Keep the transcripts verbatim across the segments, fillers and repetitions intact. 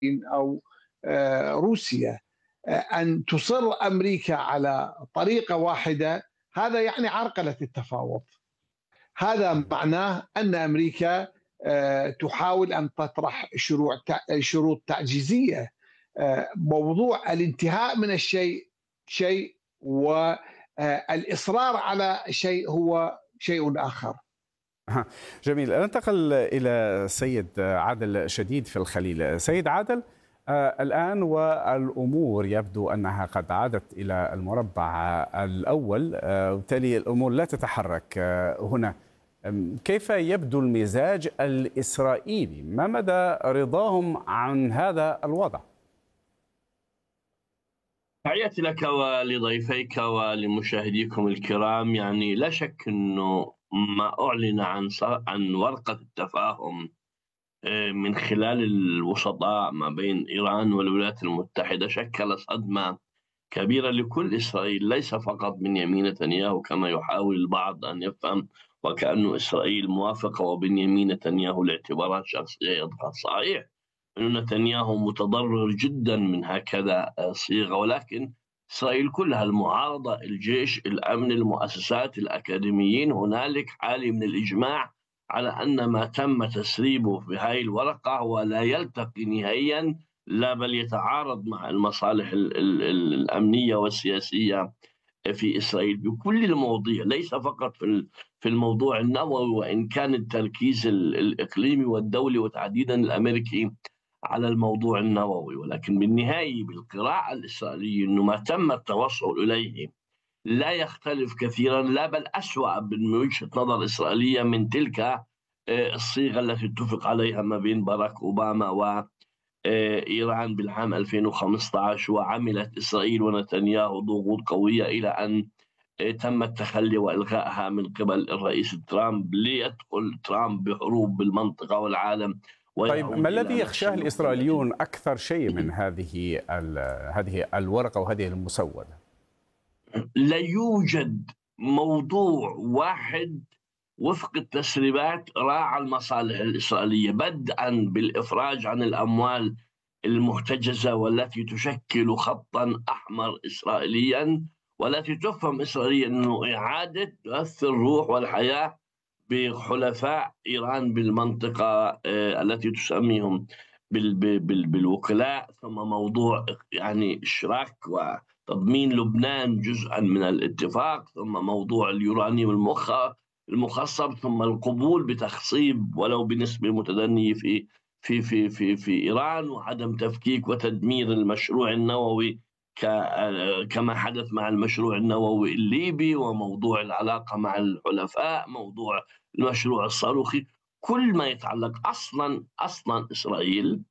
أو آه، روسيا. آه، أن تصر أمريكا على طريقة واحدة هذا يعني عرقلة التفاوض. هذا معناه أن أمريكا آه، تحاول أن تطرح شروع شروط تعجيزية. آه، موضوع الانتهاء من الشيء شيء، والإصرار على شيء هو شيء آخر. أها، جميل. ننتقل إلى السيد عادل شديد في الخليل. سيد عادل، آه، الآن والأمور يبدو أنها قد عادت إلى المربع الأول، آه، وبالتالي الأمور لا تتحرك آه، هنا. أم، كيف يبدو المزاج الإسرائيلي؟ ما مدى رضاهم عن هذا الوضع؟ تحياتي لك ولضيفيك ولمشاهديكم الكرام. يعني لا شك أنه ما أعلن عن ص- عن ورقة التفاهم آه، من خلال الوسطاء ما بين إيران والولايات المتحدة شكل صدمة كبيرة لكل إسرائيل، ليس فقط من يمين نتنياهو كما يحاول البعض أن يفهم، وكأنه إسرائيل موافقة وبنيامين نتنياهو لاعتبارات شخصية يضغط. صحيح أن نتنياهو متضرر جدا من هكذا آه، صيغة، ولكن إسرائيل كلها، المعارضة، الجيش، الأمن، المؤسسات، الأكاديميين، هنالك حالة من الإجماع على أن ما تم تسريبه في هذه الورقة هو لا يلتقي نهائيا، لا بل يتعارض مع المصالح ال ال ال الأمنية والسياسية في إسرائيل بكل المواضيع، ليس فقط في في الموضوع النووي، وإن كان التركيز ال- الإقليمي والدولي وتحديدا الأمريكي على الموضوع النووي. ولكن بالنهاية بالقراءة الإسرائيلية أنه ما تم التوصل إليه لا يختلف كثيرا، لا بل أسوأ من وجهة نظر إسرائيلية من تلك آه، الصيغة التي اتفق عليها ما بين باراك أوباما و إيران بالعام ألفين وخمسة عشر. وعملت إسرائيل ونتنياهو ضغوط قوية إلى أن تم التخلي وإلغائها من قبل الرئيس ترامب، ليدخل ترامب بحروب بالمنطقة والعالم طيب، ويعود ما إلى الذي نفس يخشاه النقطة التي الإسرائيليون أكثر شيء من هذه ال- هذه الورقة وهذه المسودة؟ لا يوجد موضوع واحد وفق التسريبات راعى المصالح الإسرائيلية، بدءا بالإفراج عن الأموال المحتجزة والتي تشكل خطا أحمر إسرائيليا، والتي تفهم إسرائيليا أنه إعادة بث الروح والحياة بحلفاء إيران بالمنطقة آه، التي تسميهم بال- بال- بالوكلاء. ثم موضوع يعني إشراك وتضمين لبنان جزءا من الاتفاق، ثم موضوع اليورانيوم المخ المخصب، ثم القبول بتخصيب ولو بنسبة متدنية في في في في في إيران، وعدم تفكيك وتدمير المشروع النووي كما حدث مع المشروع النووي الليبي، وموضوع العلاقة مع الحلفاء، موضوع المشروع الصاروخي. كل ما يتعلق أصلا أصلا إسرائيل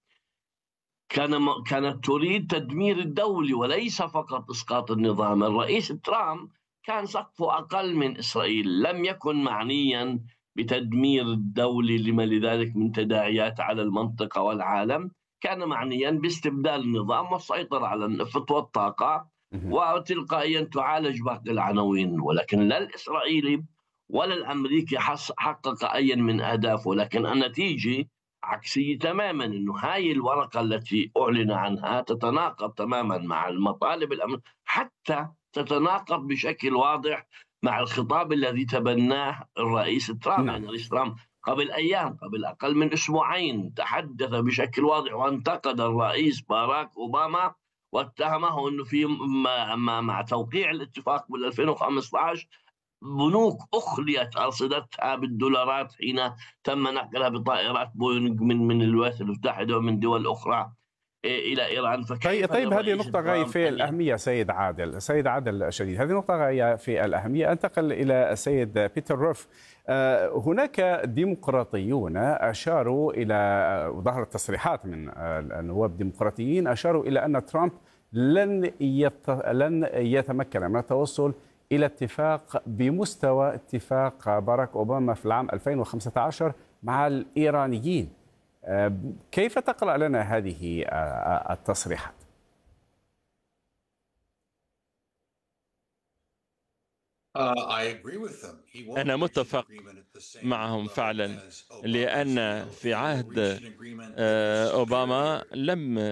كان كانت تريد تدمير الدولة وليس فقط إسقاط النظام. الرئيس ترامب كان سقفه أقل من إسرائيل، لم يكن معنيا بتدمير الدولة لما لذلك من تداعيات على المنطقة والعالم، كان معنيا باستبدال النظام والسيطرة على النفط والطاقة، مهم. وتلقائيا تعالج باقي العناوين. ولكن لا الإسرائيلي ولا الأمريكي حقق أي من أهدافه، لكن النتيجة عكسية تماما. أنه هاي الورقة التي أعلن عنها تتناقض تماما مع المطالب الأمن، حتى تتناقض بشكل واضح مع الخطاب الذي تبناه الرئيس ترامب. نعم. يعني الرئيس ترامب قبل أيام، قبل أقل من أسبوعين، تحدث بشكل واضح وانتقد الرئيس باراك أوباما واتهمه أنه في مع توقيع الاتفاق بال ألفين وخمسة عشر بنوك أخليت أرصدتها بالدولارات حين تم نقلها بطائرات بوينغ من من الولايات المتحدة ومن دول أخرى إلى إيران. طيب فكيف طيب هذه للرئيس نقطة غاية ترامب في أن الأهمية. سيد عادل سيد عادل شديد، هذه نقطة غاية في الأهمية. أنتقل إلى السيد بيتر روف. آه، هناك ديمقراطيون أشاروا إلى، وظهرت تصريحات من النواب الديمقراطيين أشاروا إلى أن ترامب لن يت... لن يتمكن من التوصل إلى اتفاق بمستوى اتفاق باراك أوباما في العام ألفين وخمسة عشر مع الإيرانيين. كيف تقرأ لنا هذه التصريحات؟ أنا متفق معهم فعلا، لأن في عهد أوباما لم